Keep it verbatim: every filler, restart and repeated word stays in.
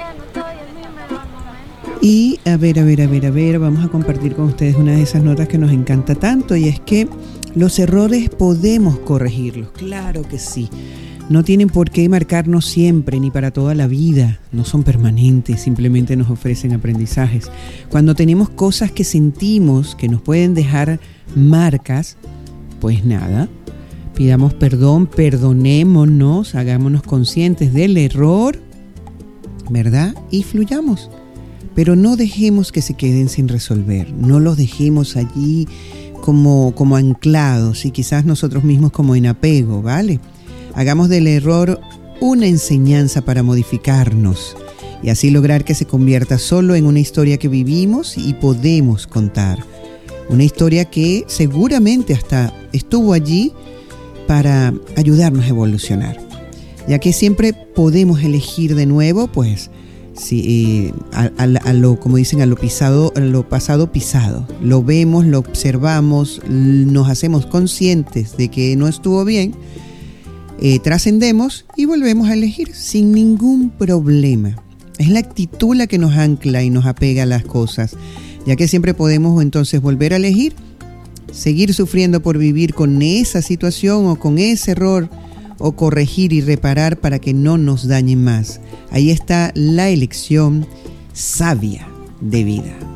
Y a ver, a ver, a ver, a ver, vamos a compartir con ustedes una de esas notas que nos encanta tanto, y es que los errores podemos corregirlos, claro que sí. No tienen por qué marcarnos siempre ni para toda la vida, no son permanentes, simplemente nos ofrecen aprendizajes. Cuando tenemos cosas que sentimos que nos pueden dejar marcas, pues nada, pidamos perdón, perdonémonos, hagámonos conscientes del error, ¿verdad? Y fluyamos. Pero no dejemos que se queden sin resolver, no los dejemos allí como, como anclados y quizás nosotros mismos como en apego, ¿vale? Hagamos del error una enseñanza para modificarnos y así lograr que se convierta solo en una historia que vivimos y podemos contar. Una historia que seguramente hasta estuvo allí para ayudarnos a evolucionar. Ya que siempre podemos elegir de nuevo, pues, sí, eh, a, a, a lo, como dicen, a lo pisado, a lo pasado pisado. Lo vemos, lo observamos, nos hacemos conscientes de que no estuvo bien, eh, trascendemos y volvemos a elegir sin ningún problema. Es la actitud la que nos ancla y nos apega a las cosas, ya que siempre podemos entonces volver a elegir, seguir sufriendo por vivir con esa situación o con ese error, o corregir y reparar para que no nos dañen más. Ahí está la elección sabia de vida.